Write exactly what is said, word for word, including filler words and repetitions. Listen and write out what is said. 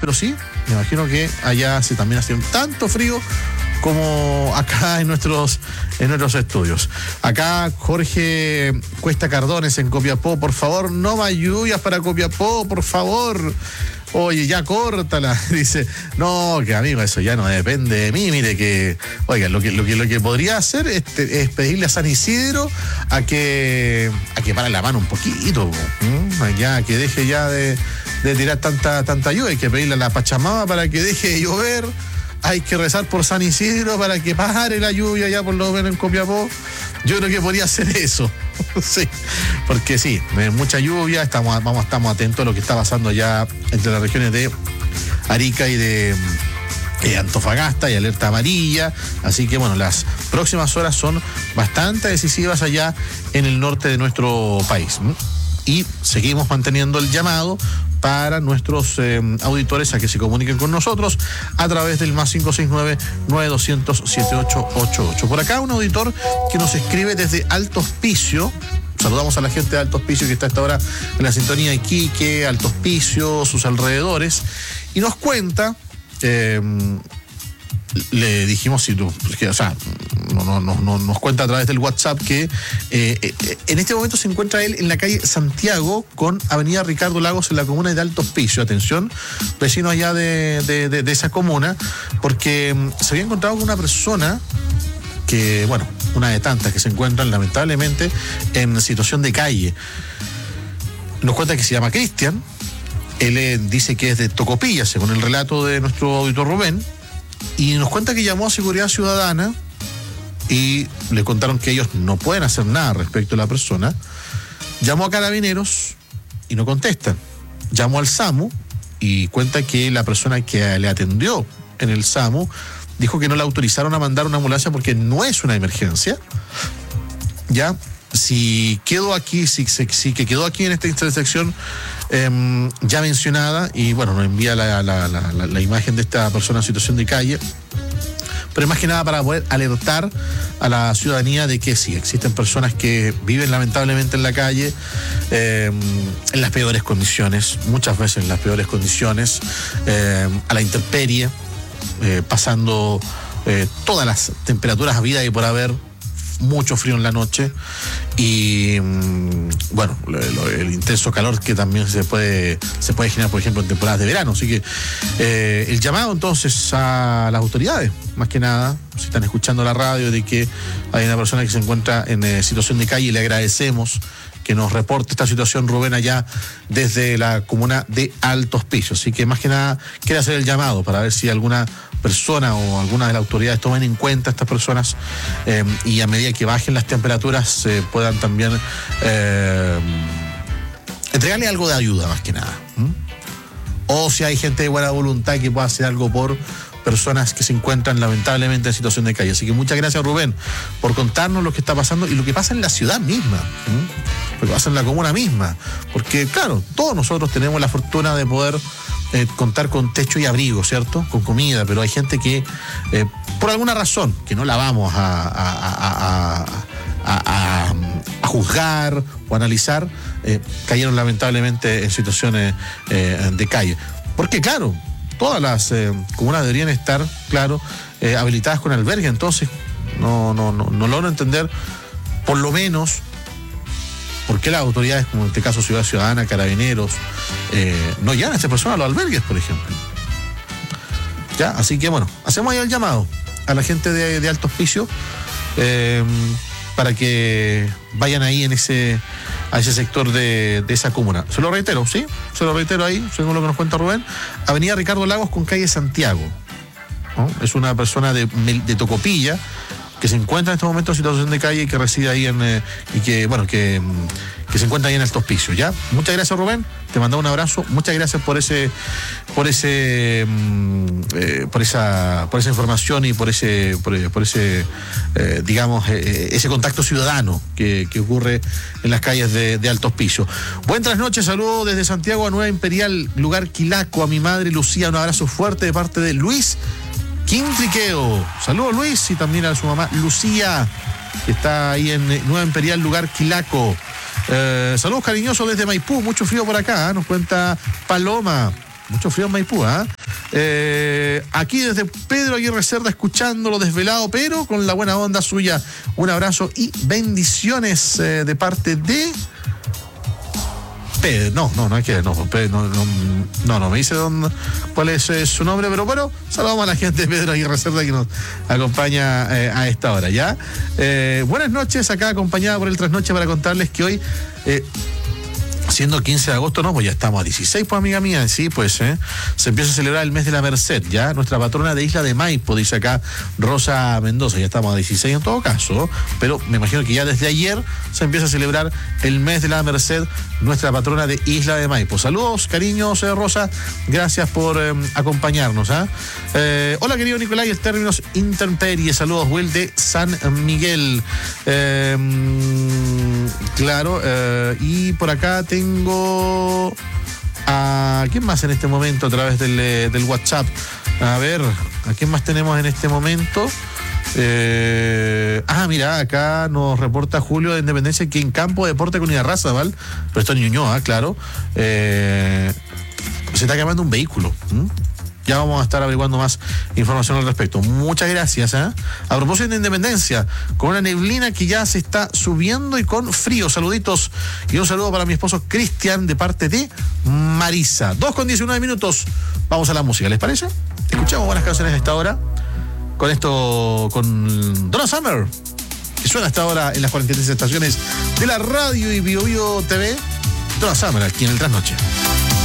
pero sí, me imagino que allá sí también hace tanto frío como acá en nuestros en nuestros estudios. Acá Jorge Cuesta Cardones en Copiapó, por favor, no más lluvias para Copiapó, por favor. Oye, ya córtala. Dice, no, que amigo, eso ya no depende de mí. Mire que, oiga, lo que, lo que, lo que podría hacer es, es pedirle a San Isidro a que a que pare la mano un poquito, ¿m? Ya, que deje ya de, de tirar tanta, tanta lluvia. Hay que pedirle a la Pachamama para que deje de llover. Hay que rezar por San Isidro para que pare la lluvia ya por lo menos en Copiapó. Yo creo que podría hacer eso. Sí, porque sí, mucha lluvia, estamos, vamos, estamos atentos a lo que está pasando ya entre las regiones de Arica y de eh, Antofagasta, y alerta amarilla. Así que bueno, las próximas horas son bastante decisivas allá en el norte de nuestro país. Y seguimos manteniendo el llamado para nuestros eh, auditores a que se comuniquen con nosotros a través del más cinco seis nueve, nueve dos cero cero, siete ocho ocho ocho. Por acá un auditor que nos escribe desde Alto Hospicio. Saludamos a la gente de Alto Hospicio que está a esta hora en la sintonía de Iquique, Alto Hospicio, sus alrededores, y nos cuenta, eh, le dijimos si tú, porque, o sea, no, no, no, no, nos cuenta a través del WhatsApp que eh, eh, en este momento se encuentra él en la calle Santiago con avenida Ricardo Lagos en la comuna de Alto Hospicio. Atención, vecinos allá de, de, de, de esa comuna, porque um, se había encontrado con una persona que, bueno, una de tantas que se encuentran lamentablemente en situación de calle. Nos cuenta que se llama Cristian. Él eh, dice que es de Tocopilla, según el relato de nuestro auditor Rubén, y nos cuenta que llamó a Seguridad Ciudadana y le contaron que ellos no pueden hacer nada respecto a la persona. Llamó a Carabineros y no contestan. Llamó al SAMU y cuenta que la persona que le atendió en el SAMU dijo que no le autorizaron a mandar una ambulancia porque no es una emergencia. Ya, si quedó aquí, si, si, si que quedó aquí en esta intersección eh, ya mencionada, y bueno, nos envía la, la, la, la, la imagen de esta persona en situación de calle, pero más que nada para poder alertar a la ciudadanía de que sí, existen personas que viven lamentablemente en la calle, eh, en las peores condiciones, muchas veces en las peores condiciones, eh, a la intemperie, eh, pasando eh, todas las temperaturas habidas y por haber, mucho frío en la noche y bueno, el intenso calor que también se puede se puede generar, por ejemplo, en temporadas de verano. Así que eh, el llamado entonces a las autoridades, más que nada, si están escuchando la radio, de que hay una persona que se encuentra en eh, situación de calle, y le agradecemos que nos reporte esta situación Rubén allá desde la comuna de Alto Hospicio. Así que más que nada quiere hacer el llamado para ver si alguna persona o alguna de las autoridades tomen en cuenta a estas personas eh, y a medida que bajen las temperaturas eh, puedan también eh, entregarle algo de ayuda, más que nada. ¿Mm? O si hay gente de buena voluntad que pueda hacer algo por personas que se encuentran lamentablemente en situación de calle. Así que muchas gracias, Rubén, por contarnos lo que está pasando y lo que pasa en la ciudad misma, ¿Mm? lo que pasa en la comuna misma, porque claro, todos nosotros tenemos la fortuna de poder Eh, contar con techo y abrigo, ¿cierto? Con comida, pero hay gente que, eh, por alguna razón, que no la vamos a, a, a, a, a, a juzgar o analizar, eh, cayeron lamentablemente en situaciones eh, de calle. Porque, claro, todas las eh, comunas deberían estar, claro, eh, habilitadas con albergue, entonces no, no, no, no logro entender, por lo menos, ¿por qué las autoridades, como en este caso Ciudad Ciudadana, Carabineros, eh, no llevan a estas personas a los albergues, por ejemplo? Ya, así que bueno, hacemos ahí el llamado a la gente de, de Alto Hospicio eh, para que vayan ahí en ese a ese sector de, de esa comuna. Se lo reitero, ¿sí? Se lo reitero ahí, según lo que nos cuenta Rubén. Avenida Ricardo Lagos con calle Santiago, ¿no? Es una persona de, de Tocopilla que se encuentra en este momento en situación de calle y que reside ahí en eh, y que, bueno, que, que se encuentra ahí en Alto Hospicio, ¿ya? Muchas gracias, Rubén, te mando un abrazo, muchas gracias por ese, por ese, eh, por esa, por esa información y por ese, por, por ese, eh, digamos, eh, ese contacto ciudadano que, que ocurre en las calles de, de Alto Hospicio. Buenas noches, saludos desde Santiago a Nueva Imperial, lugar Quilaco, a mi madre Lucía, un abrazo fuerte de parte de Luis Quintriqueo. Saludos, Luis, y también a su mamá Lucía, que está ahí en Nueva Imperial, lugar Quilaco. Eh, saludos cariñosos desde Maipú, mucho frío por acá, ¿eh? Nos cuenta Paloma. Mucho frío en Maipú, ¿eh? Eh, aquí desde Pedro Aguirre Cerda, escuchándolo desvelado, pero con la buena onda suya. Un abrazo y bendiciones eh, de parte de Pedro. No, no, no hay que, no, Pedro, no, no, no, no me dice dónde, cuál es eh, su nombre, pero bueno, saludamos a la gente de Pedro Aguirre Cerda que nos acompaña eh, a esta hora, ¿ya? Eh, buenas noches, acá acompañada por el Trasnoche para contarles que hoy... Eh, siendo quince de agosto, no, pues ya estamos a dieciséis, pues amiga mía, sí, pues, ¿eh? Se empieza a celebrar el mes de la Merced, ya, nuestra patrona de Isla de Maipo, dice acá Rosa Mendoza, ya estamos a dieciséis en todo caso, pero me imagino que ya desde ayer se empieza a celebrar el mes de la Merced, nuestra patrona de Isla de Maipo. Saludos, cariños, eh, Rosa, gracias por eh, acompañarnos, ¿eh? Eh, hola, querido Nicolai, el términos intemperie, saludos, Will de San Miguel, eh, claro, eh, y por acá te Tengo a quién más en este momento a través del, del WhatsApp. A ver, ¿a quién más tenemos en este momento? Eh, ah, mira, acá nos reporta Julio de Independencia que en campo de deporte con Irarrázaval, ¿vale? Pero esto es Ñuñoa, claro. Eh, se está quemando un vehículo. ¿Mm? Ya vamos a estar averiguando más información al respecto. Muchas gracias. ¿eh? A propósito de Independencia, con una neblina que ya se está subiendo y con frío. Saluditos y un saludo para mi esposo Cristian de parte de Marisa. dos con diecinueve minutos. Vamos a la música, ¿les parece? Escuchamos buenas canciones a esta hora. Con esto, con Donna Summer, que suena hasta ahora en las cuarenta y tres estaciones de la radio y Bio Bio T V. Donna Summer aquí en el Trasnoche.